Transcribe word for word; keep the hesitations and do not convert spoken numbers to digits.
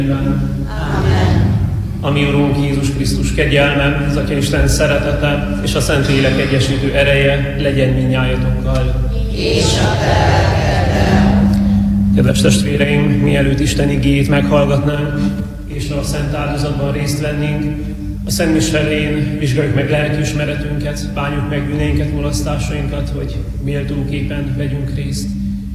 Amen. Ami Urunk Jézus Krisztus kegyelme, az Atyaisten szeretete és a Szentlélek egyesítő ereje legyen mindnyájatokkal. És a te lelkeddel. Kedves testvéreim, mielőtt Isten igéjét meghallgatnánk, és a szent áldozatban részt vennénk, a Szent Mise elején vizsgáljuk meg lelkiismeretünket, bánjuk meg bűneinket, mulasztásainkat, hogy méltóképpen vegyünk részt.